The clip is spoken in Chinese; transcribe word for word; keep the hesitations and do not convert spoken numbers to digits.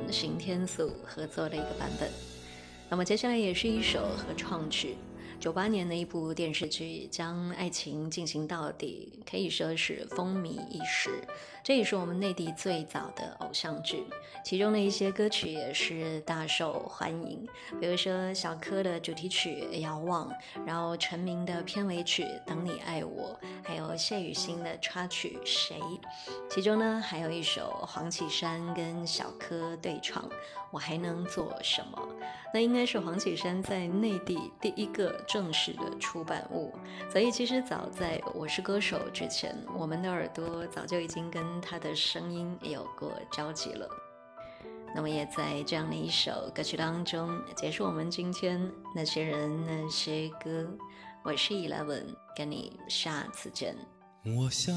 邢天素合作的一个版本。那么接下来也是一首合唱曲，九八年的一部电视剧将爱情进行到底，可以说是风靡一时。这也是我们内地最早的偶像剧，其中的一些歌曲也是大受欢迎，比如说小柯的主题曲《遥望》，然后陈明的片尾曲《等你爱我》，还有谢雨欣的插曲《谁》，其中呢还有一首黄绮珊跟小柯对唱《我还能做什么》，那应该是黄绮珊在内地第一个正式的出版物，所以其实早在《我是歌手》之前，我们的耳朵早就已经跟他的声音有过交集了。那么也在这样的一首歌曲当中结束我们今天那些人那些歌。我是 Eleven， 跟你下次见。 我想